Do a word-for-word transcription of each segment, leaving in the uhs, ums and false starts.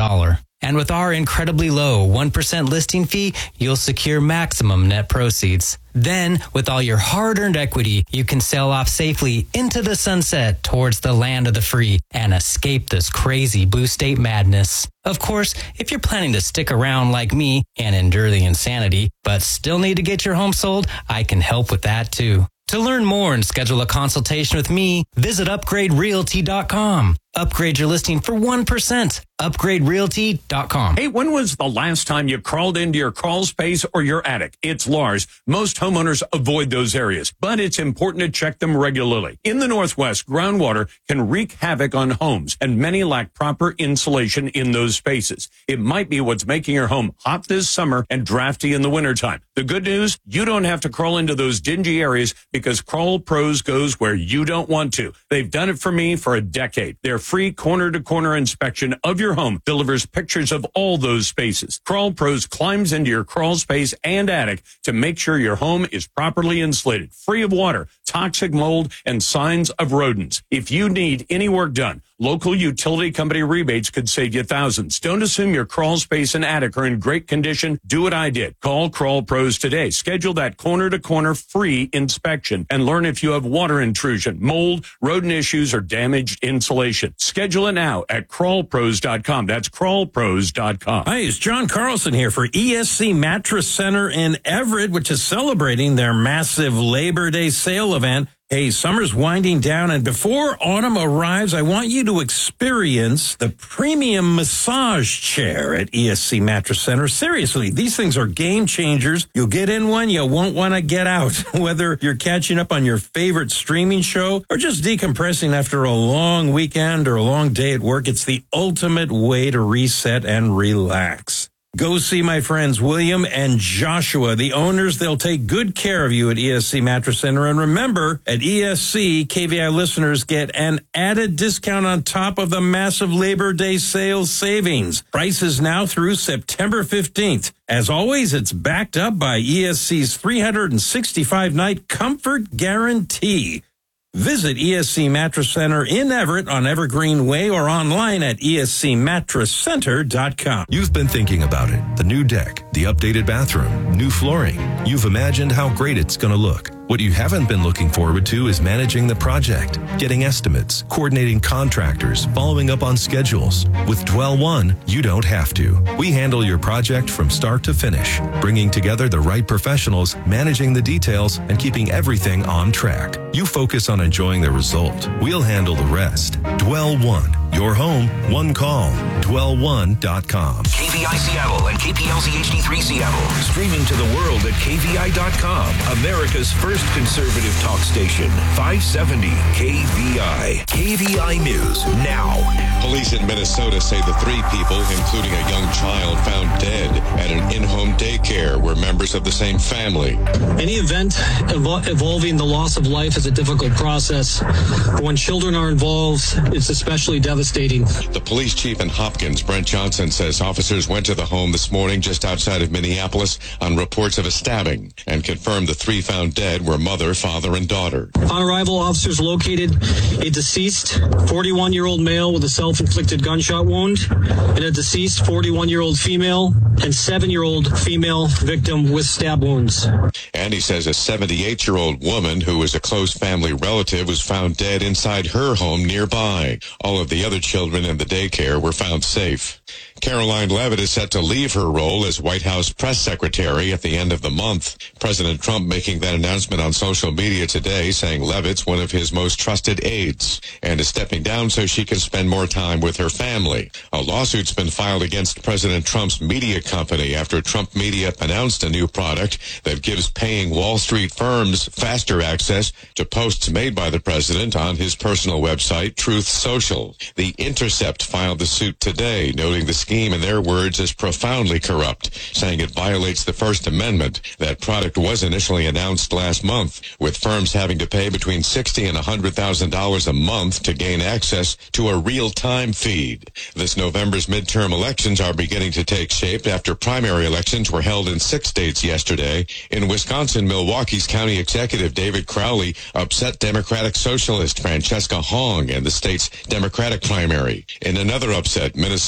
dollar. And with our incredibly low one percent listing fee, you'll secure maximum net proceeds. Then, with all your hard-earned equity, you can sail off safely into the sunset towards the land of the free and escape this crazy blue state madness. Of course, if you're planning to stick around like me and endure the insanity, but still need to get your home sold, I can help with that too. To learn more and schedule a consultation with me, visit upgrade realty dot com. Upgrade your listing for one percent. upgrade realty dot com. Hey, when was the last time you crawled into your crawl space or your attic? It's Lars. Most homeowners avoid those areas, but it's important to check them regularly. In the Northwest, groundwater can wreak havoc on homes, and many lack proper insulation in those spaces. It might be what's making your home hot this summer and drafty in the wintertime. The good news, you don't have to crawl into those dingy areas because Crawl Pros goes where you don't want to. They've done it for me for a decade. Their free corner-to-corner inspection of your home delivers pictures of all those spaces. Crawl Pros climbs into your crawl space and attic to make sure your home is properly insulated, free of water, toxic mold, and signs of rodents. If you need any work done, local utility company rebates could save you thousands. Don't assume your crawl space and attic are in great condition. Do what I did. Call Crawl Pros today. Schedule that corner-to-corner free inspection and learn if you have water intrusion, mold, rodent issues, or damaged insulation. Schedule it now at crawl pros dot com. That's crawl pros dot com. Hi, it's John Carlson here for E S C Mattress Center in Everett, which is celebrating their massive Labor Day sale event. Hey, summer's winding down, and before autumn arrives, I want you to experience the premium massage chair at E S C Mattress Center. Seriously, these things are game changers. You'll get in one, you won't want to get out. Whether you're catching up on your favorite streaming show or just decompressing after a long weekend or a long day at work, it's the ultimate way to reset and relax. Go see my friends William and Joshua, the owners. They'll take good care of you at E S C Mattress Center. And remember, at E S C, K V I listeners get an added discount on top of the massive Labor Day sales savings. Prices now through September fifteenth. As always, it's backed up by E S C's three hundred sixty-five night comfort guarantee. Visit E S C Mattress Center in Everett on Evergreen Way or online at E S C mattress center dot com. You've been thinking about it. The new deck, the updated bathroom, new flooring. You've imagined how great it's going to look. What you haven't been looking forward to is managing the project, getting estimates, coordinating contractors, following up on schedules. With Dwell One, you don't have to. We handle your project from start to finish, bringing together the right professionals, managing the details, and keeping everything on track. You focus on enjoying the result. We'll handle the rest. Dwell One. Your home, one call. dwell one dot com. K V I Seattle and K P L C H D three Seattle. Streaming to the world at K V I dot com. America's first conservative talk station. five seventy K V I. K V I News now. Police in Minnesota say the three people, including a young child, found dead at an in-home daycare were members of the same family. Any event evol- involving the loss of life is a difficult process. But when children are involved, it's especially devastating. The police chief in Hopkins, Brent Johnson, says officers went to the home this morning just outside of Minneapolis on reports of a stabbing and confirmed the three found dead were mother, father, and daughter. On arrival, officers located a deceased forty-one-year-old male with a self-inflicted gunshot wound and a deceased forty-one-year-old female and seven-year-old female victim with stab wounds. And he says a seventy-eight-year-old woman who was a close family relative was found dead inside her home nearby. All of the other children in the daycare were found safe. Caroline Leavitt is set to leave her role as White House press secretary at the end of the month. President Trump making that announcement on social media today, saying Leavitt's one of his most trusted aides and is stepping down so she can spend more time with her family. A lawsuit's been filed against President Trump's media company after Trump Media announced a new product that gives paying Wall Street firms faster access to posts made by the president on his personal website, Truth Social. The Intercept filed the suit today, noting the scheme, in their words, is profoundly corrupt, saying it violates the First Amendment. That product was initially announced last month, with firms having to pay between sixty thousand dollars and one hundred thousand dollars a month to gain access to a real-time feed. This November's midterm elections are beginning to take shape after primary elections were held in six states yesterday. In Wisconsin, Milwaukee's county executive David Crowley upset Democratic Socialist Francesca Hong in the state's Democratic primary. In another upset, Minnesota State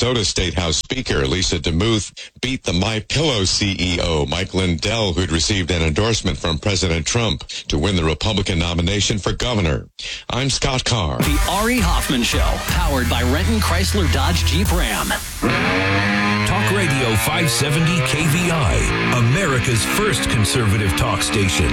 State House Speaker Lisa DeMuth beat the MyPillow C E O Mike Lindell, who'd received an endorsement from President Trump to win the Republican nomination for governor. I'm Scott Carr. The Ari Hoffman Show, powered by Renton Chrysler Dodge Jeep Ram. Talk Radio five seventy K V I, America's first conservative talk station.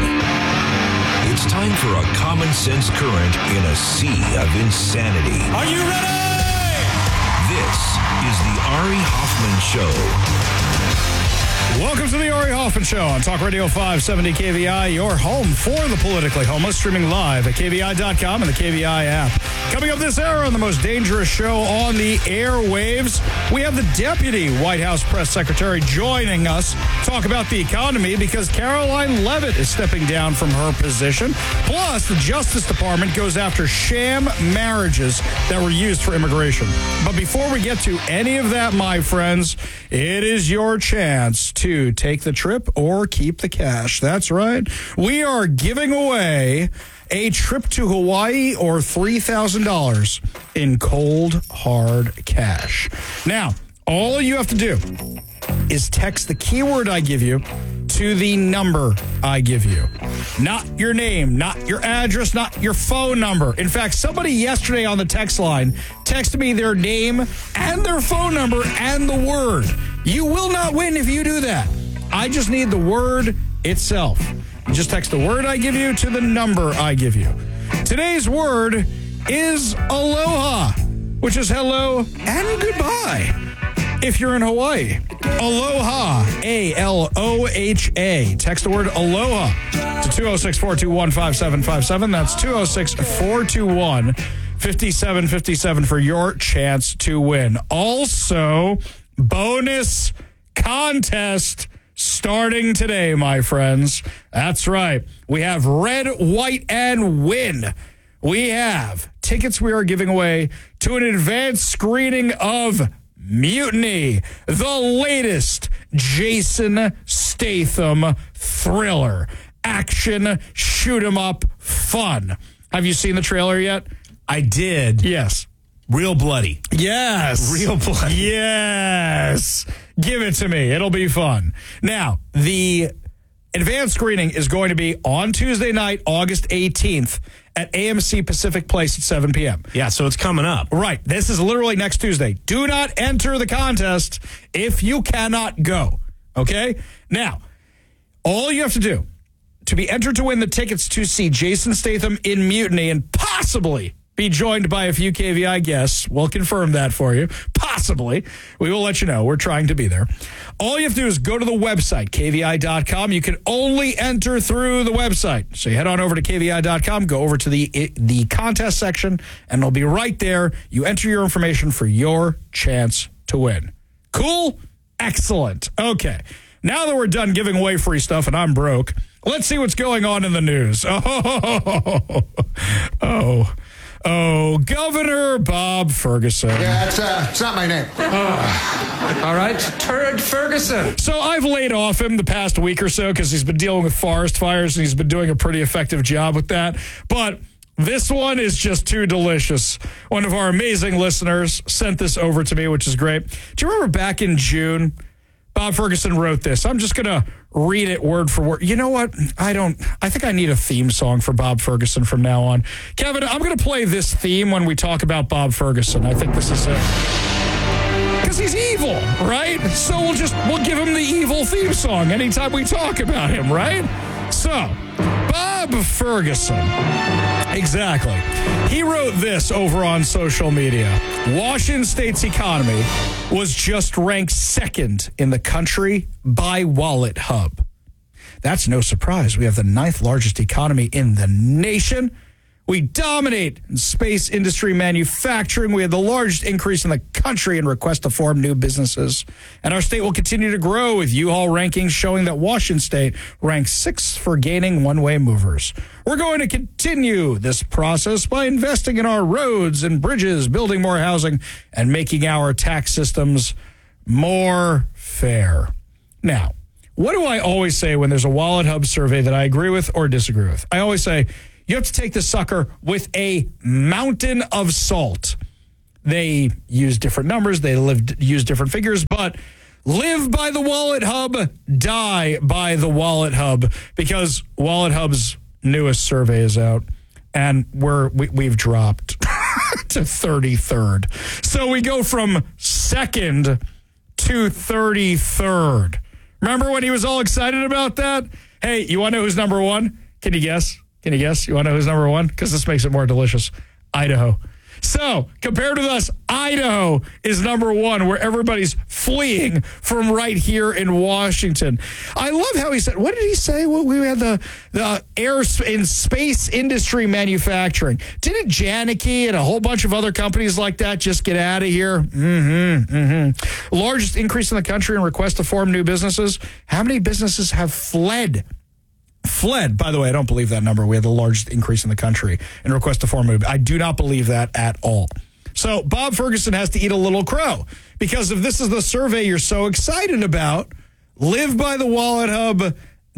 It's time for a common sense current in a sea of insanity. Are you ready? This is the Ari Hoffman Show. Welcome to the Ari Hoffman Show on Talk Radio five seventy K V I, your home for the politically homeless, streaming live at K V I dot com and the K V I app. Coming up this hour on the most dangerous show on the airwaves, we have the Deputy White House Press Secretary joining us to talk about the economy because Caroline Leavitt is stepping down from her position. Plus, the Justice Department goes after sham marriages that were used for immigration. But before we get to any of that, my friends, it is your chance to take the trip or keep the cash. That's right. We are giving away a trip to Hawaii or three thousand dollars in cold, hard cash. Now, all you have to do is text the keyword I give you to the number I give you. Not your name, not your address, not your phone number. In fact, somebody yesterday on the text line texted me their name and their phone number and the word. You will not win if you do that. I just need the word itself. You just text the word I give you to the number I give you. Today's word is aloha, which is hello and goodbye if you're in Hawaii. Aloha, A L O H A. Text the word aloha to two oh six, four two one, five seven five seven. That's two oh six, four two one, five seven five seven for your chance to win. Also, bonus contest starting today, my friends. That's right. We have Red, White, and Win. We have tickets we are giving away to an advanced screening of Mutiny, the latest Jason Statham thriller. Action, shoot 'em up, fun. Have you seen the trailer yet? I did. Yes. Real bloody. Yes. Real bloody. Yes. Give it to me. It'll be fun. Now, the advanced screening is going to be on Tuesday night, August eighteenth at A M C Pacific Place at seven p.m. Yeah, so it's coming up. Right. This is literally next Tuesday. Do not enter the contest if you cannot go. Okay? Now, all you have to do to be entered to win the tickets to see Jason Statham in Mutiny and possibly be joined by a few K V I guests. We'll confirm that for you. Possibly. We will let you know. We're trying to be there. All you have to do is go to the website, K V I dot com. You can only enter through the website. So you head on over to K V I dot com, go over to the the contest section, and it'll be right there. You enter your information for your chance to win. Cool? Excellent. Okay. Now that we're done giving away free stuff and I'm broke, let's see what's going on in the news. Oh, oh. Oh, Governor Bob Ferguson. Yeah, it's, uh, it's not my name. Oh. All right, Turd Ferguson. So I've laid off him the past week or so because he's been dealing with forest fires and he's been doing a pretty effective job with that. But this one is just too delicious. One of our amazing listeners sent this over to me, which is great. Do you remember back in June, Bob Ferguson wrote this? I'm just going to read it word for word. You know what? I don't, I think I need a theme song for Bob Ferguson from now on. Kevin, I'm going to play this theme when we talk about Bob Ferguson. I think this is it. Because he's evil, right? So we'll just, we'll give him the evil theme song anytime we talk about him, right? So, Bob Ferguson. Exactly. He wrote this over on social media. Washington State's economy was just ranked second in the country by Wallet Hub. That's no surprise. We have the ninth largest economy in the nation. We dominate in space industry manufacturing. We have the largest increase in the country in requests to form new businesses. And our state will continue to grow with U-Haul rankings showing that Washington State ranks sixth for gaining one-way movers. We're going to continue this process by investing in our roads and bridges, building more housing, and making our tax systems more fair. Now, what do I always say when there's a Wallet Hub survey that I agree with or disagree with? I always say, you have to take the sucker with a mountain of salt. They use different numbers. They live, use different figures, but live by the Wallet Hub, die by the Wallet Hub, because Wallet Hub's newest survey is out, and we're, we, we've dropped to thirty-third. So we go from second to thirty-third. Remember when he was all excited about that? Hey, you want to know who's number one? Can you guess? Can you guess? You want to know who's number one? Because this makes it more delicious. Idaho. So, compared with us, Idaho is number one, where everybody's fleeing from right here in Washington. I love how he said, what did he say? Well, we had the, the air and space industry manufacturing. Didn't Janicki and a whole bunch of other companies like that just get out of here? Mm-hmm, mm-hmm. Largest increase in the country in requests to form new businesses. How many businesses have fled? Fled. By the way, I don't believe that number. We had the largest increase in the country in request to form a. I do not believe that at all. So Bob Ferguson has to eat a little crow, because if this is the survey you're so excited about, live by the Wallet Hub,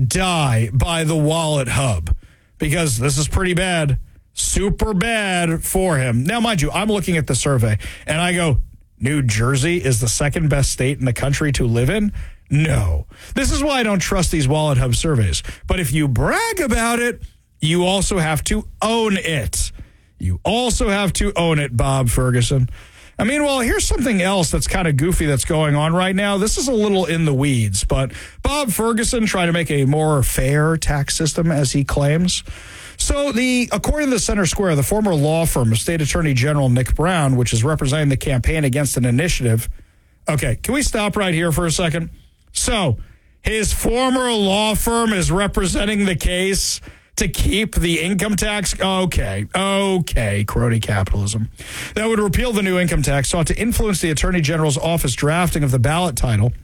die by the Wallet Hub, because this is pretty bad, super bad for him. Now, mind you, I'm looking at the survey and I go, New Jersey is the second best state in the country to live in? No. This is why I don't trust these Wallet Hub surveys. But if you brag about it, you also have to own it. You also have to own it, Bob Ferguson. I mean, well, here's something else that's kind of goofy that's going on right now. This is a little in the weeds, but Bob Ferguson trying to make a more fair tax system, as he claims. So, the according to the Center Square, the former law firm of State Attorney General Nick Brown, which is representing the campaign against an initiative. Okay, can we stop right here for a second? So, his former law firm is representing the case to keep the income tax. Okay, okay, crony capitalism. That would repeal the new income tax, sought to influence the Attorney General's office drafting of the ballot title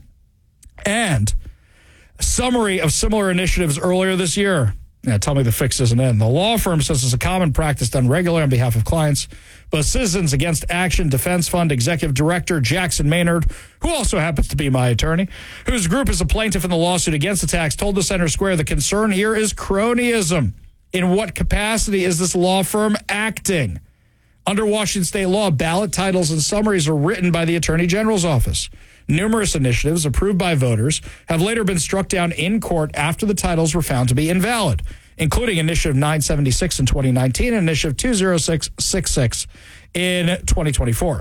and a summary of similar initiatives earlier this year. Yeah, tell me the fix isn't in. The law firm says it's a common practice done regularly on behalf of clients, but Citizens Against Action Defense Fund Executive Director Jackson Maynard, who also happens to be my attorney, whose group is a plaintiff in the lawsuit against the tax, told the Center Square the concern here is cronyism. In what capacity is this law firm acting? Under Washington state law, ballot titles and summaries are written by the Attorney General's office. Numerous initiatives approved by voters have later been struck down in court after the titles were found to be invalid, including Initiative nine seventy-six in twenty nineteen and Initiative two oh six sixty-six in twenty twenty-four.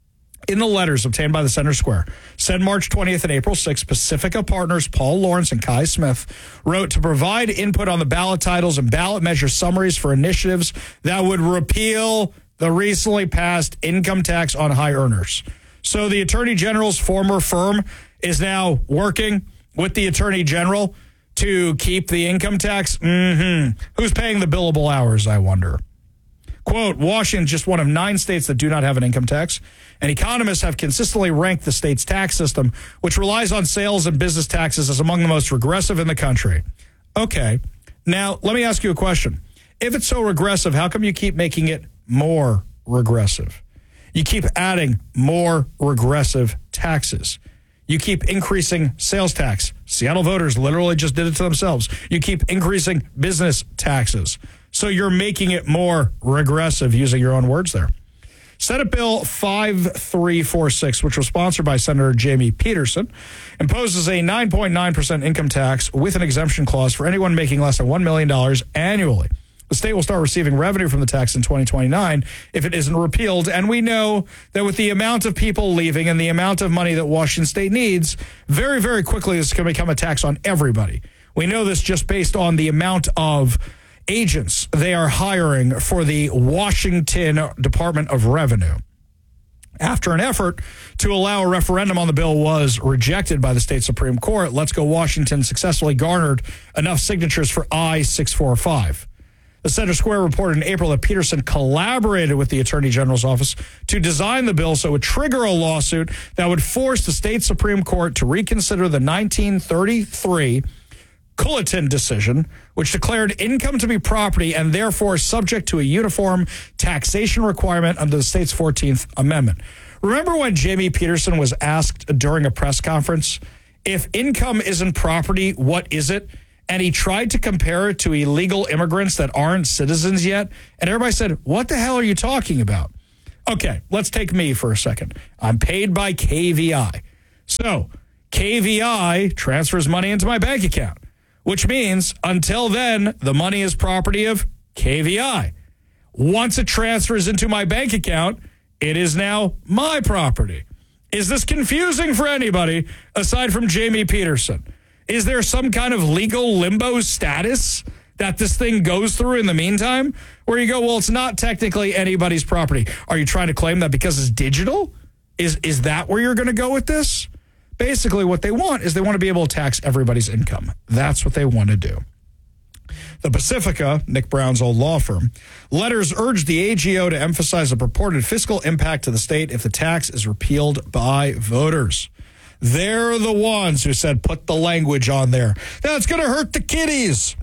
In the letters obtained by the Center Square, said March twentieth and April sixth, Pacifica partners Paul Lawrence and Kai Smith wrote to provide input on the ballot titles and ballot measure summaries for initiatives that would repeal the recently passed income tax on high earners. So the Attorney General's former firm is now working with the Attorney General to keep the income tax. Mm-hmm. Who's paying the billable hours, I wonder? Quote, Washington is just one of nine states that do not have an income tax, and economists have consistently ranked the state's tax system, which relies on sales and business taxes, as among the most regressive in the country. Okay, now let me ask you a question. If it's so regressive, how come you keep making it more regressive? You keep adding more regressive taxes. You keep increasing sales tax. Seattle voters literally just did it to themselves. You keep increasing business taxes. So you're making it more regressive, using your own words there. Senate Bill five three four six, which was sponsored by Senator Jamie Peterson, imposes a nine point nine percent income tax with an exemption clause for anyone making less than one million dollars annually. The state will start receiving revenue from the tax in twenty twenty-nine if it isn't repealed. And we know that with the amount of people leaving and the amount of money that Washington state needs, very, very quickly this can become a tax on everybody. We know this just based on the amount of agents they are hiring for the Washington Department of Revenue. After an effort to allow a referendum on the bill was rejected by the state Supreme Court, Let's Go Washington successfully garnered enough signatures for I six forty-five. The Center Square reported in April that Peterson collaborated with the Attorney General's office to design the bill so it would trigger a lawsuit that would force the state Supreme Court to reconsider the nineteen thirty-three Culleton decision, which declared income to be property and therefore subject to a uniform taxation requirement under the state's fourteenth Amendment. Remember when Jamie Peterson was asked during a press conference, if income isn't property, what is it? And he tried to compare it to illegal immigrants that aren't citizens yet. And everybody said, what the hell are you talking about? Okay, let's take me for a second. I'm paid by K V I. So K V I transfers money into my bank account, which means until then, the money is property of K V I. Once it transfers into my bank account, it is now my property. Is this confusing for anybody aside from Jamie Peterson? Is there some kind of legal limbo status that this thing goes through in the meantime? Where you go, well, it's not technically anybody's property. Are you trying to claim that because it's digital? Is, is that where you're going to go with this? Basically, what they want is they want to be able to tax everybody's income. That's what they want to do. The Pacifica, Nick Brown's old law firm, letters urged the A G O to emphasize the purported fiscal impact to the state if the tax is repealed by voters. They're the ones who said put the language on there. That's going to hurt the kiddies.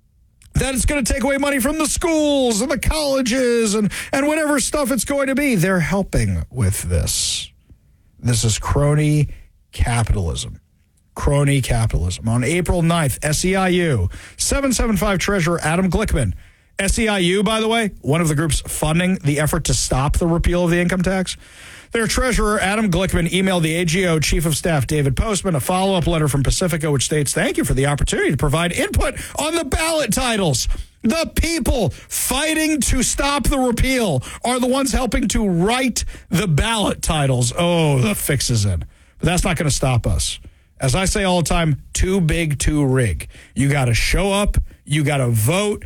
That it's going to take away money from the schools and the colleges and, and whatever stuff it's going to be. They're helping with this. This is crony capitalism. Crony capitalism. On April ninth, S E I U, seven seventy-five Treasurer Adam Glickman. S E I U, by the way, one of the groups funding the effort to stop the repeal of the income tax. Their treasurer, Adam Glickman, emailed the A G O Chief of Staff, David Postman, a follow-up letter from Pacifica, which states, thank you for the opportunity to provide input on the ballot titles. The people fighting to stop the repeal are the ones helping to write the ballot titles. Oh, the fix is in. But that's not going to stop us. As I say all the time, too big to rig. You got to show up. You got to vote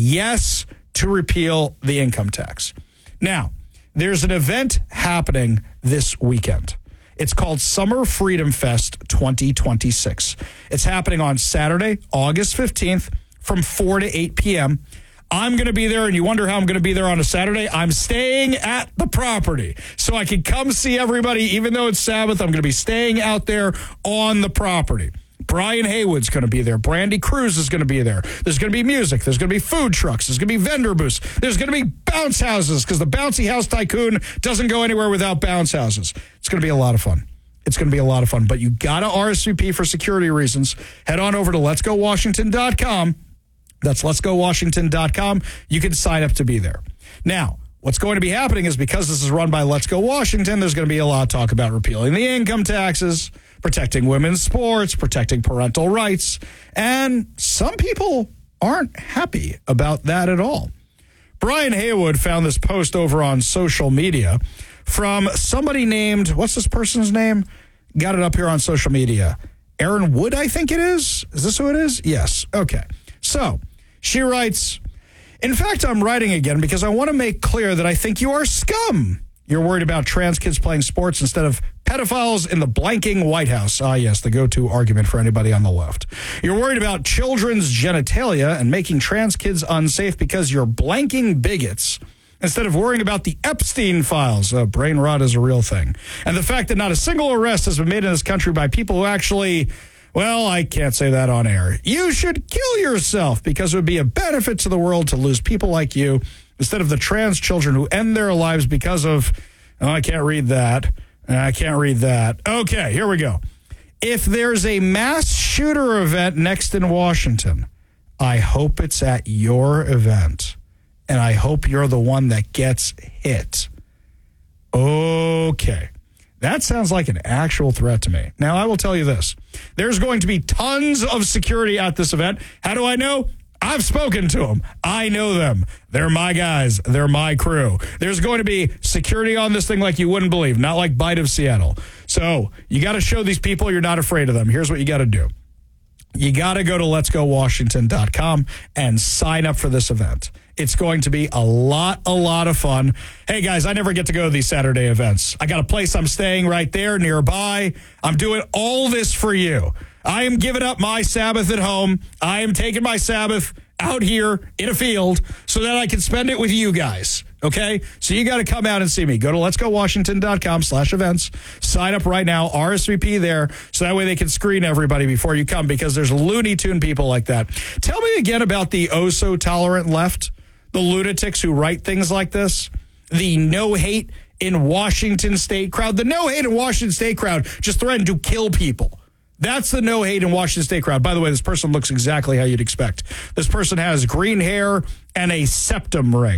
yes to repeal the income tax. Now, there's an event happening this weekend. It's called Summer Freedom Fest twenty twenty-six. It's happening on Saturday, August fifteenth from four to eight p.m. I'm going to be there, and you wonder how I'm going to be there on a Saturday. I'm staying at the property so I can come see everybody. Even though it's Sabbath, I'm going to be staying out there on the property. Brian Haywood's going to be there. Brandy Cruz is going to be there. There's going to be music. There's going to be food trucks. There's going to be vendor booths. There's going to be bounce houses because the bouncy house tycoon doesn't go anywhere without bounce houses. It's going to be a lot of fun. It's going to be a lot of fun. But you got to R S V P for security reasons. Head on over to lets go washington dot com. That's lets go washington dot com. You can sign up to be there. Now, what's going to be happening is because this is run by Let's Go Washington, there's going to be a lot of talk about repealing the income taxes, protecting women's sports, protecting parental rights, and some people aren't happy about that at all. Brian Haywood found this post over on social media from somebody named, what's this person's name? Got it up here on social media. Aaron Wood, I think it is. Is this who it is? Yes. Okay. So she writes, in fact, I'm writing again because I want to make clear that I think you are scum. You're worried about trans kids playing sports instead of pedophiles in the blanking White House. Ah, yes, the go-to argument for anybody on the left. You're worried about children's genitalia and making trans kids unsafe because you're blanking bigots instead of worrying about the Epstein files. Uh, brain rot is a real thing. And the fact that not a single arrest has been made in this country by people who actually... Well, I can't say that on air. You should kill yourself because it would be a benefit to the world to lose people like you instead of the trans children who end their lives because of, oh, I can't read that. I can't read that. Okay, here we go. If there's a mass shooter event next in Washington, I hope it's at your event. And I hope you're the one that gets hit. Okay. That sounds like an actual threat to me. Now, I will tell you this. There's going to be tons of security at this event. How do I know? I've spoken to them. I know them. They're my guys. They're my crew. There's going to be security on this thing like you wouldn't believe, not like Bite of Seattle. So you got to show these people you're not afraid of them. Here's what you got to do. You got to go to lets go washington dot com and sign up for this event. It's going to be a lot, a lot of fun. Hey, guys, I never get to go to these Saturday events. I got a place I'm staying right there nearby. I'm doing all this for you. I am giving up my Sabbath at home. I am taking my Sabbath out here in a field so that I can spend it with you guys. Okay? So you got to come out and see me. Go to lets go washington dot com slash events. Sign up right now. R S V P there so that way they can screen everybody before you come because there's Looney Tune people like that. Tell me again about the oh-so-tolerant left. The lunatics who write things like this, the no hate in Washington State crowd. The no hate in Washington State crowd just threatened to kill people. That's the no hate in Washington State crowd. By the way, this person looks exactly how you'd expect. This person has green hair and a septum ring.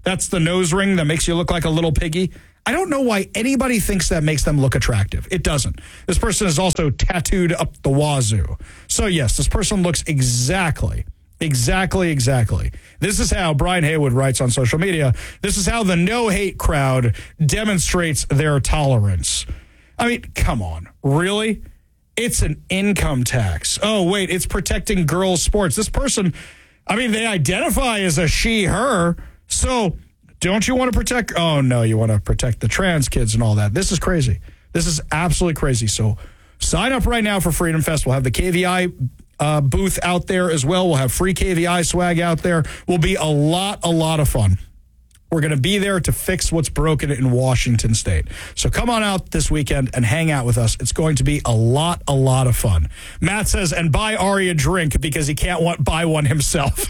That's the nose ring that makes you look like a little piggy. I don't know why anybody thinks that makes them look attractive. It doesn't. This person is also tattooed up the wazoo. So, yes, this person looks exactly, exactly, exactly. This is how Brian Haywood writes on social media. This is how the no-hate crowd demonstrates their tolerance. I mean, come on. Really? It's an income tax. Oh, wait, it's protecting girls' sports. This person, I mean, they identify as a she, her. So don't you want to protect? Oh, no, you want to protect the trans kids and all that. This is crazy. This is absolutely crazy. So sign up right now for Freedom Fest. We'll have the K V I uh, booth out there as well. We'll have free K V I swag out there. Will be a lot, a lot of fun. We're going to be there to fix what's broken in Washington State. So come on out this weekend and hang out with us. It's going to be a lot, a lot of fun. Matt says, and buy Ari a drink because he can't want, buy one himself.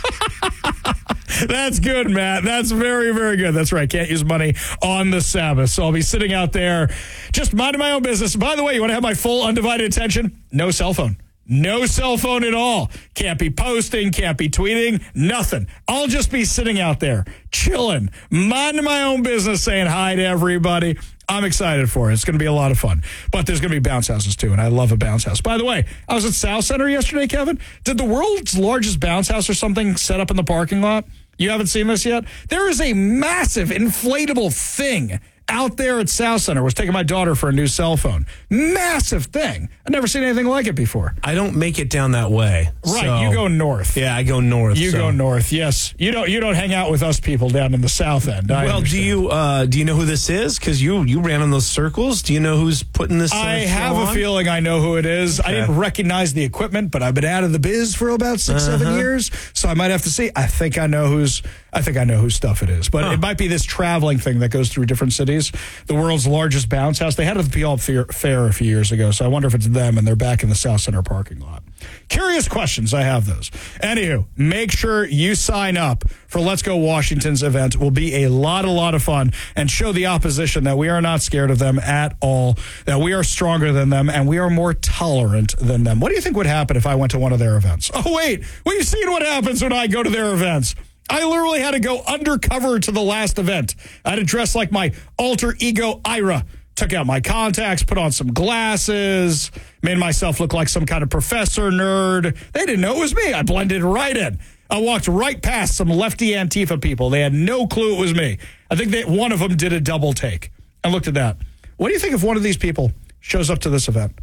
That's good, Matt. That's very, very good. That's right. Can't use money on the Sabbath. So I'll be sitting out there just minding my own business. By the way, you want to have my full undivided attention? No cell phone. No cell phone at all. Can't be posting, can't be tweeting, nothing. I'll just be sitting out there, chilling, minding my own business, saying hi to everybody. I'm excited for it. It's going to be a lot of fun. But there's going to be bounce houses, too, and I love a bounce house. By the way, I was at South Center yesterday, Kevin. Did the world's largest bounce house or something set up in the parking lot? You haven't seen this yet? There is a massive inflatable thing out there at South Center. I was taking my daughter for a new cell phone. Massive thing. I've never seen anything like it before. I don't make it down that way. Right, so. You go north. Yeah, I go north. You so. go north, yes. You don't you don't hang out with us people down in the south end. I well, understand. do you uh, do you know who this is? Because you, you ran on those circles. Do you know who's putting this uh, I have on? a feeling I know who it is. Okay. I didn't recognize the equipment, but I've been out of the biz for about six, uh-huh. seven years, so I might have to see. I think I know who's I think I know whose stuff it is. But huh. it might be this traveling thing that goes through different cities. The world's largest bounce house. They had it at the P L Fair a few years ago, so I wonder if it's them, and they're back in the South Center parking lot. Curious questions. I have those. Anywho, make sure you sign up for Let's Go Washington's event. It will be a lot, a lot of fun, and show the opposition that we are not scared of them at all, that we are stronger than them, and we are more tolerant than them. What do you think would happen if I went to one of their events? Oh, wait. We've seen what happens when I go to their events. I literally had to go undercover to the last event. I had to dress like my alter ego, Ira. Took out my contacts, put on some glasses, made myself look like some kind of professor nerd. They didn't know it was me. I blended right in. I walked right past some lefty Antifa people. They had no clue it was me. I think that one of them did a double take. I looked at that. What do you think if one of these people shows up to this event?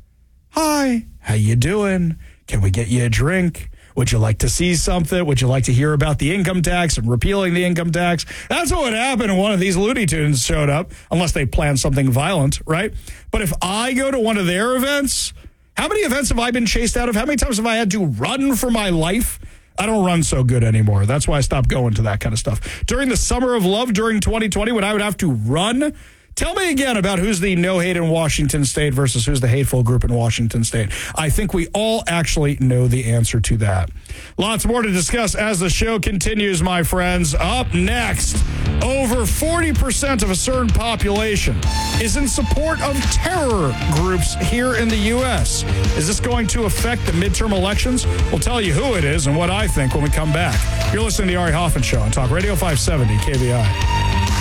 Hi, how you doing? Can we get you a drink? Would you like to see something? Would you like to hear about the income tax and repealing the income tax? That's what would happen if one of these Looney Tunes showed up, unless they planned something violent, right? But if I go to one of their events, how many events have I been chased out of? How many times have I had to run for my life? I don't run so good anymore. That's why I stopped going to that kind of stuff. During the Summer of Love, during twenty twenty, when I would have to run, tell me again about who's the no-hate in Washington State versus who's the hateful group in Washington State. I think we all actually know the answer to that. Lots more to discuss as the show continues, my friends. Up next, over forty percent of a certain population is in support of terror groups here in the U S. Is this going to affect the midterm elections? We'll tell you who it is and what I think when we come back. You're listening to the Ari Hoffman Show on Talk Radio five seventy K V I.